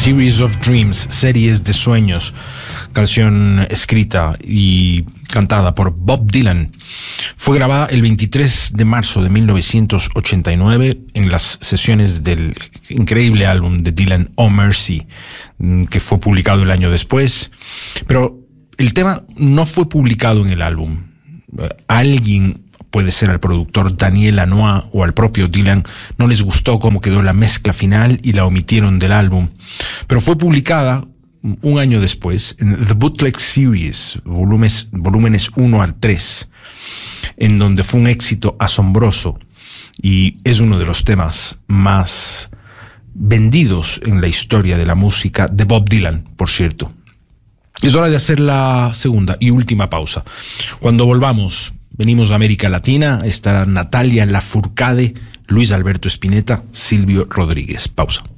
Series of Dreams, series de sueños, canción escrita y cantada por Bob Dylan. Fue grabada el 23 de marzo de 1989 en las sesiones del increíble álbum de Dylan, Oh Mercy, que fue publicado el año después. Pero el tema no fue publicado en el álbum. Alguien, puede ser al productor Daniel Lanois o al propio Dylan, no les gustó cómo quedó la mezcla final y la omitieron del álbum. Pero fue publicada un año después en The Bootleg Series, volúmenes 1 al 3, en donde fue un éxito asombroso y es uno de los temas más vendidos en la historia de la música de Bob Dylan, por cierto. Es hora de hacer la segunda y última pausa. Cuando volvamos, venimos a América Latina, estará Natalia Lafourcade, Luis Alberto Spinetta, Silvio Rodríguez. Pausa.